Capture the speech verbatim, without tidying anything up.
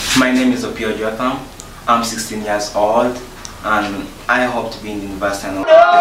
My name is Opio Jotham. I'm sixteen years old and I hope to be in university.